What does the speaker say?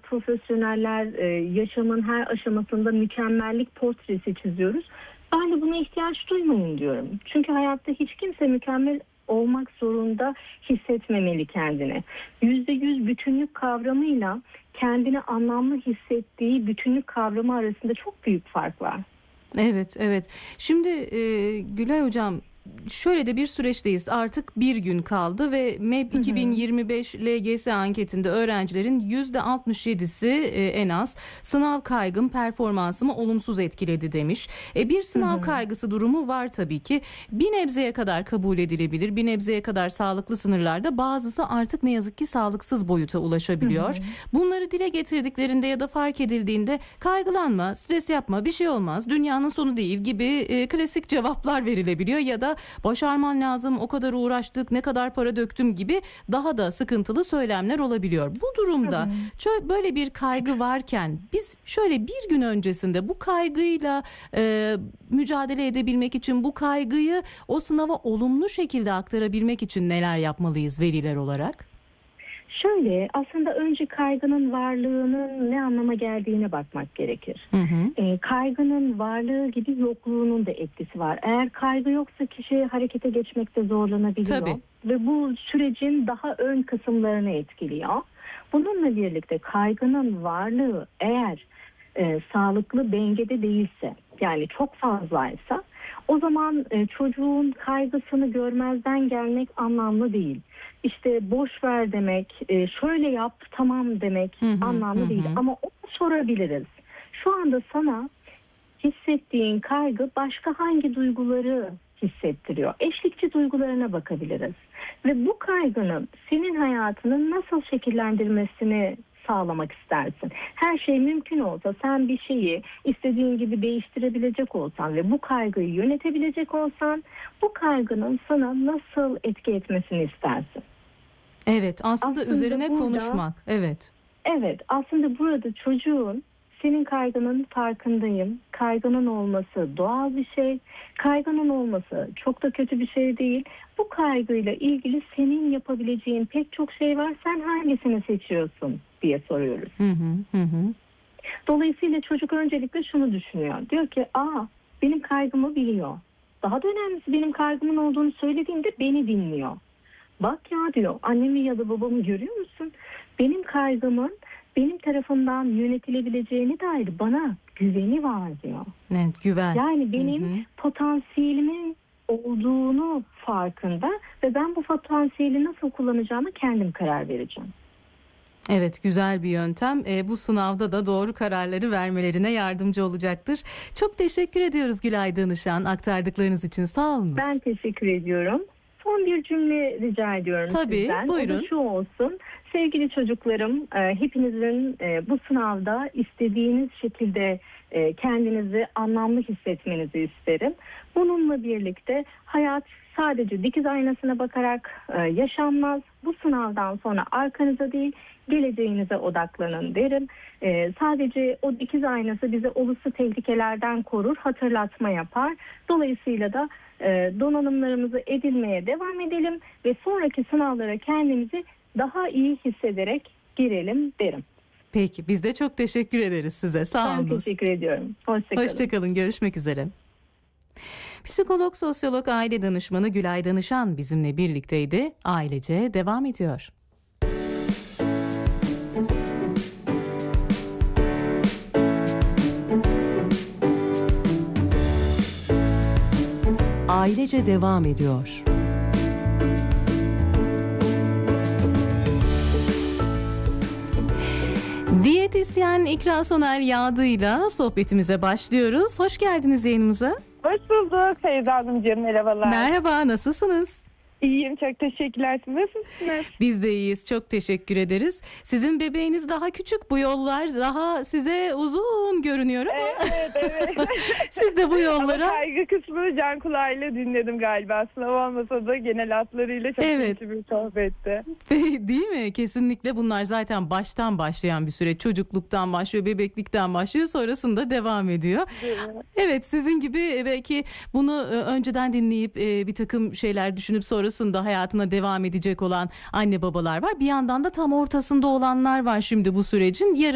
profesyoneller yaşamın her aşamasında mükemmellik portresi çiziyoruz. Ben de buna ihtiyaç duymayın diyorum. Çünkü hayatta hiç kimse mükemmel olmak zorunda hissetmemeli kendini. %100 bütünlük kavramıyla kendini anlamlı hissettiği bütünlük kavramı arasında çok büyük fark var. Evet, evet. Şimdi Gülay Hocam, şöyle de bir süreçteyiz. Artık bir gün kaldı ve MEB 2025 LGS anketinde öğrencilerin %67'si en az sınav kaygım performansımı olumsuz etkiledi demiş. Bir sınav kaygısı durumu var tabii ki. Bir nebzeye kadar kabul edilebilir. Bir nebzeye kadar sağlıklı sınırlarda, bazısı artık ne yazık ki sağlıksız boyuta ulaşabiliyor. Bunları dile getirdiklerinde ya da fark edildiğinde kaygılanma, stres yapma, bir şey olmaz, dünyanın sonu değil gibi klasik cevaplar verilebiliyor ya da başarman lazım, o kadar uğraştık, ne kadar para döktüm gibi daha da sıkıntılı söylemler olabiliyor. Bu durumda böyle bir kaygı varken biz şöyle bir gün öncesinde bu kaygıyla mücadele edebilmek için, bu kaygıyı o sınava olumlu şekilde aktarabilmek için neler yapmalıyız veliler olarak? Şöyle, aslında önce kaygının varlığının ne anlama geldiğine bakmak gerekir. Kaygının varlığı gibi yokluğunun da etkisi var. Eğer kaygı yoksa kişi harekete geçmekte zorlanabiliyor. Tabii. Ve bu sürecin daha ön kısımlarını etkiliyor. Bununla birlikte kaygının varlığı eğer sağlıklı dengede değilse, yani çok fazlaysa, o zaman çocuğun kaygısını görmezden gelmek anlamlı değil. İşte boş ver demek, şöyle yap tamam demek anlamlı değil. Ama onu sorabiliriz. Şu anda sana hissettiğin kaygı başka hangi duyguları hissettiriyor? Eşlikçi duygularına bakabiliriz. Ve bu kaygının senin hayatını nasıl şekillendirmesini sağlamak istersin. Her şey mümkün olsa, sen bir şeyi istediğin gibi değiştirebilecek olsan ve bu kaygıyı yönetebilecek olsan, bu kaygının sana nasıl etki etmesini istersin? Evet, aslında üzerine burada konuşmak. Evet. Evet, aslında burada çocuğun senin kaygının farkındayım. Kaygının olması doğal bir şey. Kaygının olması çok da kötü bir şey değil. Bu kaygıyla ilgili senin yapabileceğin pek çok şey var. Sen hangisini seçiyorsun diye soruyoruz. Dolayısıyla çocuk öncelikle şunu düşünüyor. Diyor ki, benim kaygımı biliyor. Daha da önemlisi, benim kaygımın olduğunu söylediğimde beni dinliyor. Bak ya diyor, annemi ya da babamı görüyor musun? Benim kaygımın benim tarafından yönetilebileceğine dair bana güveni var diyor. Evet, güven. Yani benim potansiyelimin olduğunu farkında ve ben bu potansiyeli nasıl kullanacağımı kendim karar vereceğim. Evet, güzel bir yöntem. Bu sınavda da doğru kararları vermelerine yardımcı olacaktır. Çok teşekkür ediyoruz Gülay Danışan, aktardıklarınız için. Sağ olunuz. Ben teşekkür ediyorum. Son bir cümle rica ediyorum sizden. Tabii, buyurun. O da şu olsun. Sevgili çocuklarım, hepinizin bu sınavda istediğiniz şekilde kendinizi anlamlı hissetmenizi isterim. Bununla birlikte hayat sadece dikiz aynasına bakarak yaşanmaz. Bu sınavdan sonra arkanıza değil, geleceğinize odaklanın derim. Sadece o dikiz aynası bize olası tehlikelerden korur, hatırlatma yapar. Dolayısıyla da donanımlarımızı edinmeye devam edelim ve sonraki sınavlara kendimizi daha iyi hissederek girelim derim. Peki, biz de çok teşekkür ederiz size. Sağ olun. Ben teşekkür ediyorum. Hoşçakalın. Hoşçakalın, görüşmek üzere. Psikolog, sosyolog, aile danışmanı Gülay Danışan bizimle birlikteydi. Ailece devam ediyor. Ailece devam ediyor. Diyetisyen İkra Soner Yağdı'yla sohbetimize başlıyoruz. Hoş geldiniz yayınımıza. Hoş bulduk Feyza Hanımcığım, merhabalar. Merhaba, nasılsınız? İyiyim, çok teşekkürler. Siz nasılsınız? Biz de iyiyiz, çok teşekkür ederiz. Sizin bebeğiniz daha küçük, bu yollar daha size uzun görünüyor ama Evet. siz de bu yollara... Ama kaygı kısmını can kulağıyla dinledim galiba. Sınav olmasa da genel hatlarıyla çok keyifli bir sohbetti. Değil mi? Kesinlikle bunlar zaten baştan başlayan bir süreç. Çocukluktan başlıyor, bebeklikten başlıyor, sonrasında devam ediyor. Evet, sizin gibi belki bunu önceden dinleyip bir takım şeyler düşünüp sonrasında hayatına devam edecek olan anne babalar var. Bir yandan da tam ortasında olanlar var şimdi bu sürecin. Yarın